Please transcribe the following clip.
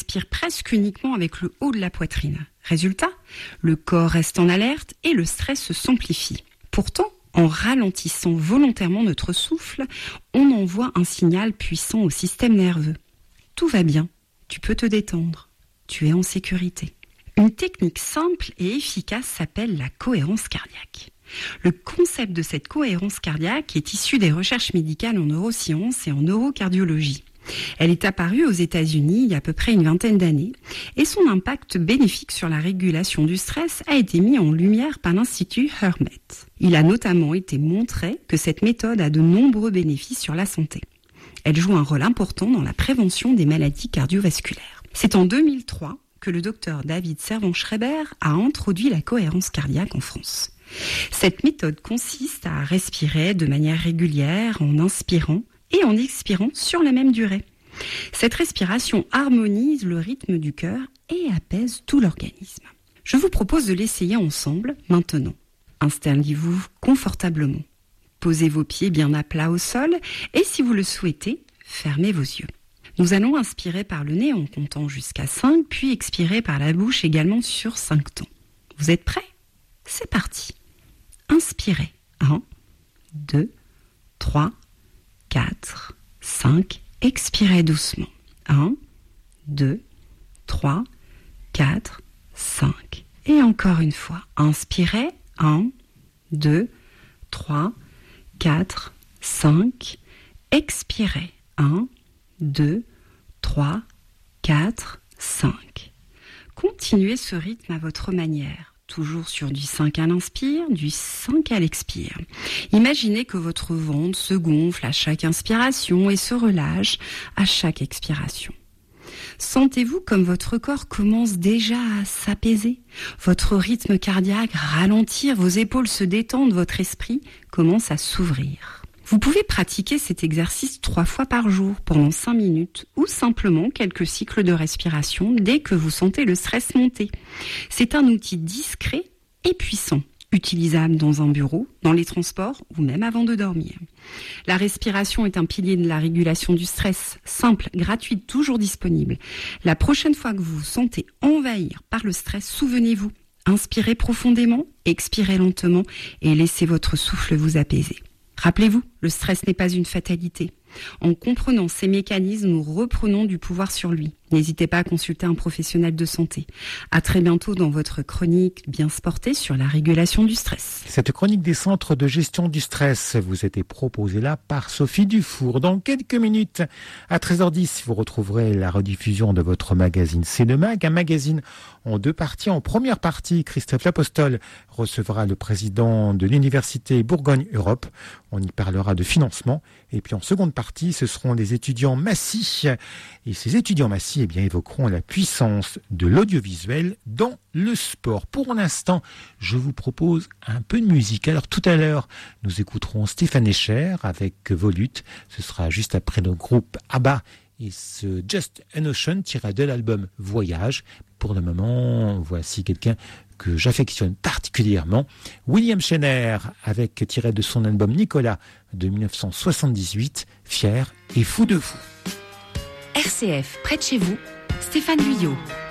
respire presque uniquement avec le haut de la poitrine. Résultat, le corps reste en alerte et le stress s'amplifie. Pourtant, en ralentissant volontairement notre souffle, on envoie un signal puissant au système nerveux. Tout va bien, tu peux te détendre, tu es en sécurité. Une technique simple et efficace s'appelle la cohérence cardiaque. Le concept de cette cohérence cardiaque est issu des recherches médicales en neurosciences et en neurocardiologie. Elle est apparue aux États-Unis il y a à peu près une vingtaine d'années et son impact bénéfique sur la régulation du stress a été mis en lumière par l'Institut Hermet. Il a notamment été montré que cette méthode a de nombreux bénéfices sur la santé. Elle joue un rôle important dans la prévention des maladies cardiovasculaires. C'est en 2003 que le docteur David Servan-Schreiber a introduit la cohérence cardiaque en France. Cette méthode consiste à respirer de manière régulière en inspirant et en expirant sur la même durée. Cette respiration harmonise le rythme du cœur et apaise tout l'organisme. Je vous propose de l'essayer ensemble maintenant. Installez-vous confortablement. Posez vos pieds bien à plat au sol et si vous le souhaitez, fermez vos yeux. Nous allons inspirer par le nez en comptant jusqu'à 5, puis expirer par la bouche également sur 5 temps. Vous êtes prêts ? C'est parti. Inspirez. 1, 2, 3, 4, 5. Expirez doucement. 1, 2, 3, 4, 5. Et encore une fois. Inspirez. 1, 2, 3, 4, 5. Expirez. 1, 2, 3, 4, 5. Continuez ce rythme à votre manière. Toujours sur du 5 à l'inspire, du 5 à l'expire. Imaginez que votre ventre se gonfle à chaque inspiration et se relâche à chaque expiration. Sentez-vous comme votre corps commence déjà à s'apaiser, votre rythme cardiaque ralentir, vos épaules se détendent, votre esprit commence à s'ouvrir. Vous pouvez pratiquer cet exercice 3 fois par jour pendant 5 minutes ou simplement quelques cycles de respiration dès que vous sentez le stress monter. C'est un outil discret et puissant, utilisable dans un bureau, dans les transports ou même avant de dormir. La respiration est un pilier de la régulation du stress, simple, gratuite, toujours disponible. La prochaine fois que vous vous sentez envahir par le stress, souvenez-vous, inspirez profondément, expirez lentement et laissez votre souffle vous apaiser. Rappelez-vous, le stress n'est pas une fatalité. En comprenant ces mécanismes, nous reprenons du pouvoir sur lui. N'hésitez pas à consulter un professionnel de santé. À très bientôt dans votre chronique bien sportée sur la régulation du stress. Cette chronique des centres de gestion du stress vous était proposée là par Sophie Dufour. Dans quelques minutes, à 13h10, vous retrouverez la rediffusion de votre magazine C'est le Mag, un magazine en 2 parties. En première partie, Christophe Lapostole recevra le président de l'université Bourgogne-Europe. On y parlera de financement. Et puis en seconde partie, ce seront les étudiants Massy. Et ces étudiants Massy évoqueront la puissance de l'audiovisuel dans le sport. Pour l'instant, je vous propose un peu de musique. Alors tout à l'heure, nous écouterons Stéphane Escher avec Volute. Ce sera juste après le groupe ABBA et ce Just an Ocean tiré de l'album Voyage. Pour le moment, voici quelqu'un que j'affectionne particulièrement, William Schenner, avec tiré de son album Nicolas de 1978, Fier et fou de vous. RCF, près de chez vous, Stéphane Guyot.